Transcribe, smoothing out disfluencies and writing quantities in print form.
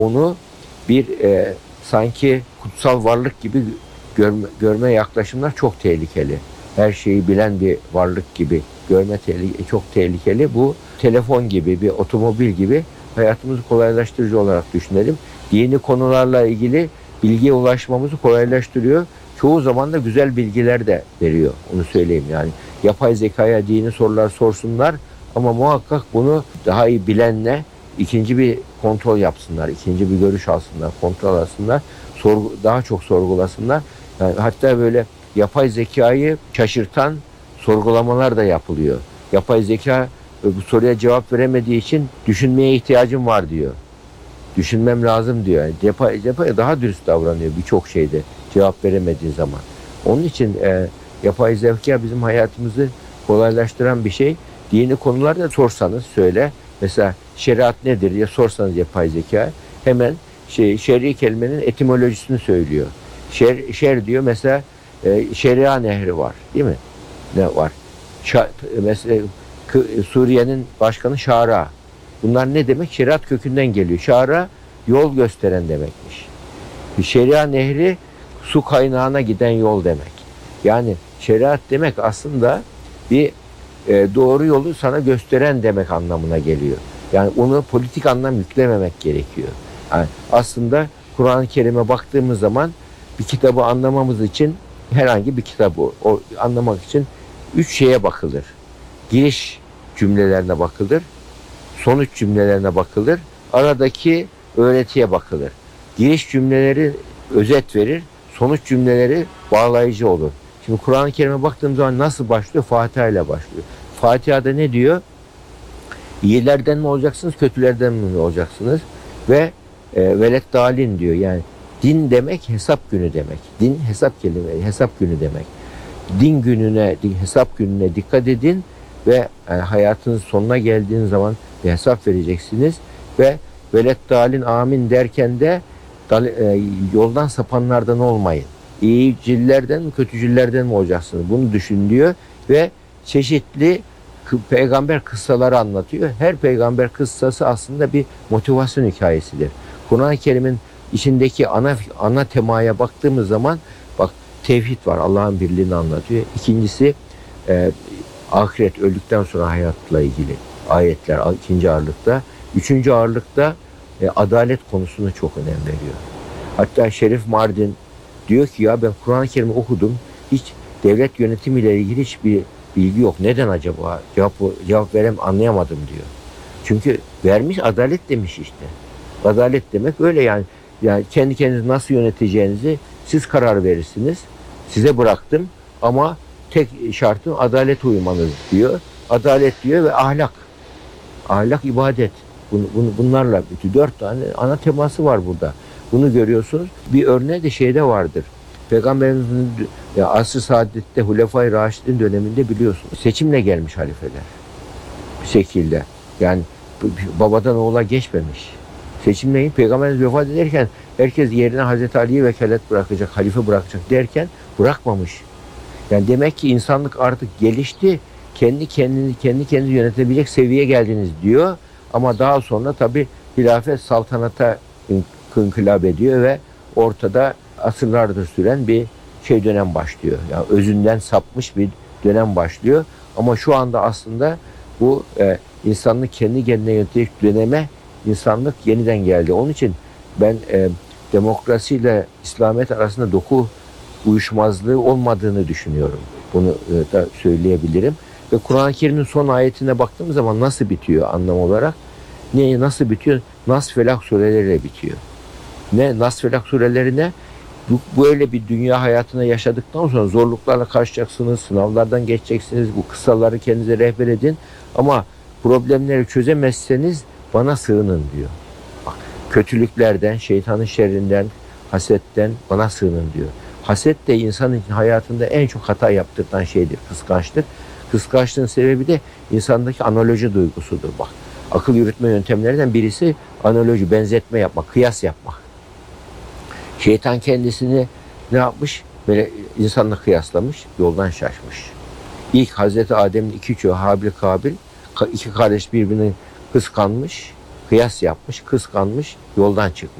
Onu bir sanki kutsal varlık gibi görme yaklaşımlar çok tehlikeli. Her şeyi bilen bir varlık gibi görme çok tehlikeli. Bu telefon gibi, bir otomobil gibi hayatımızı kolaylaştırıcı olarak düşünelim. Dini konularla ilgili bilgiye ulaşmamızı kolaylaştırıyor. Çoğu zaman da güzel bilgiler de veriyor. Onu söyleyeyim yani. Yapay zekaya dini sorular sorsunlar ama muhakkak bunu daha iyi bilenle ikinci bir kontrol yapsınlar. İkinci bir görüş alsınlar, kontrol alsınlar. Daha çok sorgulasınlar. Yani hatta böyle yapay zekayı şaşırtan sorgulamalar da yapılıyor. Yapay zeka bu soruya cevap veremediği için düşünmeye ihtiyacım var diyor. Düşünmem lazım diyor. Yani yapay daha dürüst davranıyor birçok şeyde cevap veremediği zaman. Onun için yapay zeka bizim hayatımızı kolaylaştıran bir şey. Dini konularda sorsanız söyle. Mesela şeriat nedir diye sorsanız yapay zeka hemen şer'i kelimenin etimolojisini söylüyor. Şer diyor mesela Şeria Nehri var değil mi? Ne var? Mesela Suriye'nin başkanı Şara. Bunlar ne demek? Şeriat kökünden geliyor. Şara yol gösteren demekmiş. Şeria Nehri su kaynağına giden yol demek. Yani şeriat demek aslında bir doğru yolu sana gösteren demek anlamına geliyor. Yani onu politik anlam yüklememek gerekiyor. Yani aslında Kur'an-ı Kerim'e baktığımız zaman bir kitabı anlamamız için herhangi bir kitabı anlamak için 3 şeye bakılır. Giriş cümlelerine bakılır, sonuç cümlelerine bakılır, aradaki öğretiye bakılır. Giriş cümleleri özet verir, sonuç cümleleri bağlayıcı olur. Şimdi Kur'an-ı Kerim'e baktığımız zaman nasıl başlıyor? Fatiha ile başlıyor. Fatiha'da ne diyor? İyilerden mi olacaksınız, kötülerden mi olacaksınız? Ve velet dalin diyor. Yani din demek hesap günü demek. Din hesap kelimesi, hesap günü demek. Hesap gününe dikkat edin ve hayatınızın sonuna geldiğiniz zaman bir hesap vereceksiniz ve velet dalin amin derken de yoldan sapanlardan olmayın. İyicillerden mi kötücüllerden mi olacaksınız? Bunu düşün diyor ve çeşitli peygamber kıssaları anlatıyor. Her peygamber kıssası aslında bir motivasyon hikayesidir. Kur'an-ı Kerim'in içindeki ana temaya baktığımız zaman bak tevhid var. Allah'ın birliğini anlatıyor. İkincisi ahiret, öldükten sonra hayatla ilgili ayetler ikinci ağırlıkta. Üçüncü ağırlıkta adalet konusuna çok önem veriyor. Hatta Şerif Mardin diyor ki ya ben Kur'an-ı Kerim'i okudum. Hiç devlet yönetimiyle ilgili hiçbir bilgi yok. Neden acaba? Cevap anlayamadım diyor. Çünkü vermiş adalet demiş işte. Adalet demek öyle yani. Yani kendi kendinizi nasıl yöneteceğinizi siz karar verirsiniz. Size bıraktım ama tek şartım adalete uymanız diyor. Adalet diyor ve ahlak. Ahlak, ibadet. Bunlarla 4 tane ana teması var burada. Bunu görüyorsunuz. Bir örneği de şeyde vardır. Peygamberimizin asr-ı saadette Hulefai Raşidin döneminde biliyorsunuz. Seçimle gelmiş halifeler. Bir şekilde. Yani babadan oğula geçmemiş. Seçimle Peygamberimiz vefat ederken herkes yerine Hazreti Ali'yi vekalet bırakacak, halife bırakacak derken bırakmamış. Yani demek ki insanlık artık gelişti. Kendi kendini yönetebilecek seviyeye geldiniz diyor. Ama daha sonra tabii hilafet saltanata inkılap ediyor ve ortada asırlardır süren bir dönem başlıyor. Yani özünden sapmış bir dönem başlıyor. Ama şu anda aslında bu insanlık kendi kendine yönetecek döneme insanlık yeniden geldi. Onun için ben demokrasiyle İslamiyet arasında doku uyuşmazlığı olmadığını düşünüyorum. Bunu da söyleyebilirim. Ve Kur'an-ı Kerim'in son ayetine baktığımız zaman nasıl bitiyor anlam olarak? Nasıl bitiyor? Nas Felak sureleriyle bitiyor. Nas Felak sureleri ne? Böyle bir dünya hayatına yaşadıktan sonra zorluklarla karşılayacaksınız, sınavlardan geçeceksiniz. Bu kıssaları kendinize rehber edin. Ama problemleri çözemezseniz bana sığının diyor. Bak, kötülüklerden, şeytanın şerrinden, hasetten bana sığının diyor. Haset de insanın hayatında en çok hata yaptırtan şeydir, kıskançlık. Kıskançlığın sebebi de insandaki analoji duygusudur. Bak, akıl yürütme yöntemlerinden birisi analoji, benzetme yapmak, kıyas yapmak. Şeytan kendisini ne yapmış? Böyle insanla kıyaslamış, yoldan şaşmış. İlk Hazreti Adem'in iki çocuğu Habil Kabil, iki kardeş birbirini kıskanmış, kıyas yapmış, kıskanmış, yoldan çıkmış.